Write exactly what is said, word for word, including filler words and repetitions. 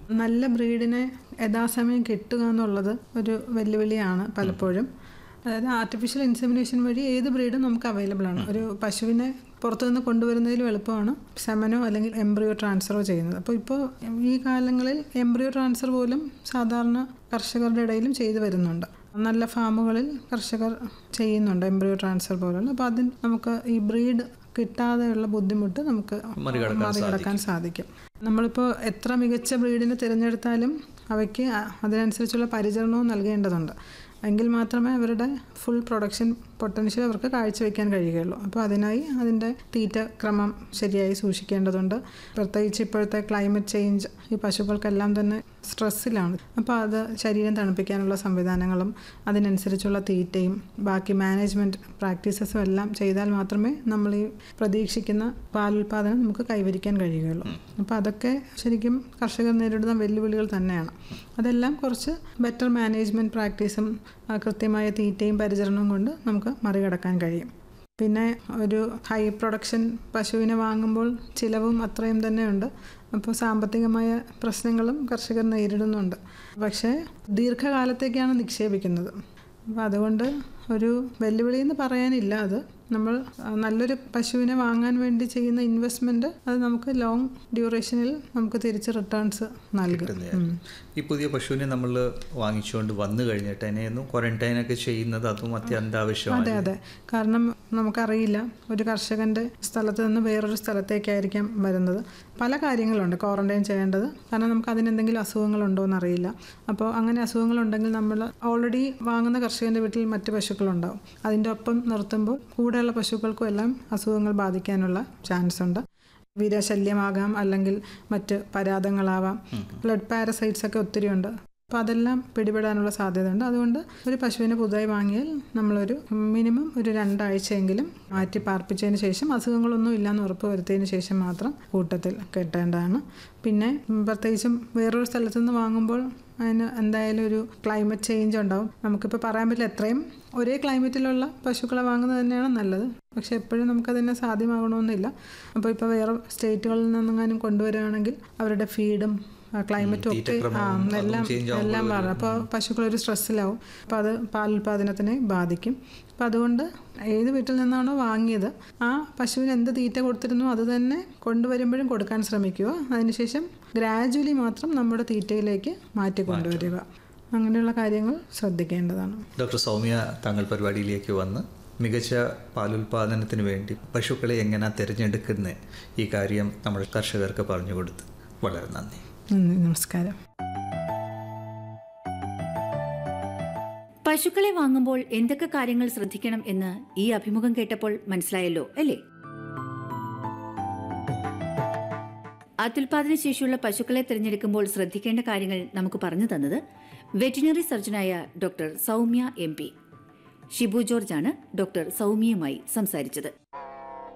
നല്ല ബ്രീഡിനെ യഥാസമയം കിട്ടുക എന്നുള്ളത് ഒരു വെല്ലുവിളിയാണ് പലപ്പോഴും. അതായത് ആർട്ടിഫിഷ്യൽ ഇൻസെമിനേഷൻ വഴി ഏത് ബ്രീഡും നമുക്ക് അവൈലബിൾ ആണ്. ഒരു പശുവിനെ പുറത്തുനിന്ന് കൊണ്ടുവരുന്നതിലും എളുപ്പമാണ് സെമനോ അല്ലെങ്കിൽ എംബ്രിയോ ട്രാൻസ്ഫറോ ചെയ്യുന്നത്. അപ്പോൾ ഇപ്പോൾ ഈ കാലങ്ങളിൽ എംബ്രിയോ ട്രാൻസ്ഫർ പോലും സാധാരണ കർഷകരുടെ ഇടയിലും ചെയ്തു വരുന്നുണ്ട്. നല്ല ഫാമുകളിൽ കർഷകർ ചെയ്യുന്നുണ്ട് എംബ്രിയോ ട്രാൻസ്ഫർ പോലുള്ള. അപ്പോൾ അതിന് നമുക്ക് ഈ ബ്രീഡ് കിട്ടാതെയുള്ള ബുദ്ധിമുട്ട് നമുക്ക് മറികടക്കാൻ സാധിക്കും. നമ്മളിപ്പോൾ എത്ര മികച്ച ബ്രീഡിനെ തിരഞ്ഞെടുത്താലും അവയ്ക്ക് അതിനനുസരിച്ചുള്ള പരിചരണവും നൽകേണ്ടതുണ്ട്. എങ്കിൽ മാത്രമേ അവരുടെ ഫുൾ പ്രൊഡക്ഷൻ പൊട്ടൻഷ്യൽ അവർക്ക് കാഴ്ചവെക്കാൻ കഴിയുകയുള്ളൂ. അപ്പോൾ അതിനായി അതിൻ്റെ തീറ്റ ക്രമം ശരിയായി സൂക്ഷിക്കേണ്ടതുണ്ട്. പ്രത്യേകിച്ച് ഇപ്പോഴത്തെ ക്ലൈമറ്റ് ചേഞ്ച് ഈ പശുക്കൾക്കെല്ലാം തന്നെ സ്ട്രെസ്സിലാണ്. അപ്പോൾ അത് ശരീരം തണുപ്പിക്കാനുള്ള സംവിധാനങ്ങളും അതിനനുസരിച്ചുള്ള തീറ്റയും ബാക്കി മാനേജ്മെൻറ്റ് പ്രാക്ടീസസും എല്ലാം ചെയ്താൽ മാത്രമേ നമ്മൾ ഈ പ്രതീക്ഷിക്കുന്ന പാലുൽപാദനം നമുക്ക് കൈവരിക്കാൻ കഴിയുകയുള്ളൂ. അപ്പോൾ അതൊക്കെ ശരിക്കും കർഷകർ നേരിടുന്ന വെല്ലുവിളികൾ തന്നെയാണ്. അതെല്ലാം കുറച്ച് ബെറ്റർ മാനേജ്മെൻറ്റ് പ്രാക്ടീസും കൃത്യമായ തീറ്റയും പരിചരണവും കൊണ്ട് നമുക്ക് മറികടക്കാൻ കഴിയും. പിന്നെ ഒരു ഹൈ പ്രൊഡക്ഷൻ പശുവിനെ വാങ്ങുമ്പോൾ ചിലവും അത്രയും തന്നെയുണ്ട്. അപ്പോൾ സാമ്പത്തികമായ പ്രശ്നങ്ങളും കർഷകർ നേരിടുന്നുണ്ട്. പക്ഷേ ദീർഘകാലത്തേക്കാണ് നിക്ഷേപിക്കുന്നത്. അപ്പോൾ അതുകൊണ്ട് ഒരു വെല്ലുവിളി എന്ന് പറയാനില്ല. അത് നമ്മൾ നല്ലൊരു പശുവിനെ വാങ്ങാൻ വേണ്ടി ചെയ്യുന്ന ഇൻവെസ്റ്റ്മെൻറ്റ് അത് നമുക്ക് ലോങ് ഡ്യൂറേഷനിൽ നമുക്ക് തിരിച്ച് റിട്ടേൺസ് നൽകും. ഈ പുതിയ പശുവിനെ നമ്മൾ വാങ്ങിച്ചുകൊണ്ട് വന്നു കഴിഞ്ഞിട്ട് അതിനെയൊന്നും ക്വാറന്റൈനൊക്കെ ചെയ്യുന്നത് അതും അത്യന്താവശ്യമാണ്. അതെ അതെ കാരണം നമുക്കറിയില്ല ഒരു കർഷകൻ്റെ സ്ഥലത്ത് നിന്ന് വേറൊരു സ്ഥലത്തേക്കായിരിക്കാം വരുന്നത്. പല കാര്യങ്ങളുണ്ട് ക്വാറന്റൈൻ ചെയ്യേണ്ടത്. കാരണം നമുക്ക് അതിനെന്തെങ്കിലും അസുഖങ്ങളുണ്ടോ എന്നറിയില്ല. അപ്പോൾ അങ്ങനെ അസുഖങ്ങളുണ്ടെങ്കിൽ നമ്മൾ ഓൾറെഡി വാങ്ങുന്ന കർഷകൻ്റെ വീട്ടിൽ മറ്റ് പശുക്കളുണ്ടാവും. അതിൻ്റെ ഒപ്പം നിർത്തുമ്പോൾ കൂടെയുള്ള പശുക്കൾക്കും എല്ലാം അസുഖങ്ങൾ ബാധിക്കാനുള്ള ചാൻസ് ഉണ്ട്. വിരശല്യമാകാം, അല്ലെങ്കിൽ മറ്റ് പരാതങ്ങളാവാം. ബ്ലഡ് പാരസൈറ്റ്സ് ഒക്കെ ഒത്തിരി ഉണ്ട്. അപ്പോൾ അതെല്ലാം പിടിപെടാനുള്ള സാധ്യതയുണ്ട്. അതുകൊണ്ട് ഒരു പശുവിനെ പുതുതായി വാങ്ങിയാൽ നമ്മളൊരു മിനിമം ഒരു രണ്ടാഴ്ചയെങ്കിലും മാറ്റി പാർപ്പിച്ചതിന് ശേഷം അസുഖങ്ങളൊന്നും ഇല്ലയെന്ന് ഉറപ്പ് വരുത്തിയതിന് ശേഷം മാത്രം കൂട്ടത്തിൽ കെട്ടേണ്ടതാണ്. പിന്നെ പ്രത്യേകിച്ചും വേറൊരു സ്ഥലത്തു നിന്ന് വാങ്ങുമ്പോൾ അതിന് എന്തായാലും ഒരു ക്ലൈമറ്റ് ചേഞ്ച് ഉണ്ടാവും. നമുക്കിപ്പോൾ പറയാൻ പറ്റില്ല എത്രയും ഒരേ ക്ലൈമറ്റിലുള്ള പശുക്കളെ വാങ്ങുന്നത് തന്നെയാണ് നല്ലത്. പക്ഷെ എപ്പോഴും നമുക്കതിനെ സാധ്യമാകണമെന്നില്ല. അപ്പോൾ ഇപ്പോൾ വേറെ സ്റ്റേറ്റുകളിൽ നിന്നെങ്ങാനും കൊണ്ടുവരികയാണെങ്കിൽ അവരുടെ ഫീഡും ക്ലൈമറ്റും ഒക്കെ ആ എല്ലാം എല്ലാം മാറും. അപ്പോൾ പശുക്കളൊരു സ്ട്രെസ്സിലാവും. അപ്പോൾ അത് പാലുൽപാദനത്തിനെ ബാധിക്കും. അപ്പോൾ അതുകൊണ്ട് ഏത് വീട്ടിൽ നിന്നാണോ വാങ്ങിയത് ആ പശുവിന് എന്ത് തീറ്റ കൊടുത്തിരുന്നോ അത് തന്നെ കൊണ്ടുവരുമ്പോഴും കൊടുക്കാൻ ശ്രമിക്കുക. അതിനുശേഷം ഗ്രാജുവലി മാത്രം നമ്മുടെ തീറ്റയിലേക്ക് മാറ്റി കൊണ്ടുവരിക. അങ്ങനെയുള്ള കാര്യങ്ങൾ ശ്രദ്ധിക്കേണ്ടതാണ്. ഡോക്ടർ സൗമ്യ താങ്കൾ പരിപാടിയിലേക്ക് വന്ന് മികച്ച പാലുൽപാദനത്തിന് വേണ്ടി പശുക്കളെ എങ്ങനെ തിരഞ്ഞെടുക്കുന്നത് ഈ കാര്യം നമ്മൾ കർഷകർക്ക് പറഞ്ഞു കൊടുത്ത് വളരെ നന്ദി. നമസ്കാരം. പശുക്കളെ വാങ്ങുമ്പോൾ എന്തൊക്കെ കാര്യങ്ങൾ ശ്രദ്ധിക്കണം എന്ന് ഈ അഭിമുഖം കേട്ടപ്പോൾ മനസ്സിലായല്ലോ അല്ലേ? അത്യുൽപാദന ശേഷിയുള്ള പശുക്കളെ തിരഞ്ഞെടുക്കുമ്പോൾ ശ്രദ്ധിക്കേണ്ട കാര്യങ്ങൾ നമുക്ക് പറഞ്ഞു തന്നത് veterinary സർജനായ doctor Soumya M P. Shibu ജോർജാണ് doctor സൗമ്യയുമായി സംസാരിച്ചത്.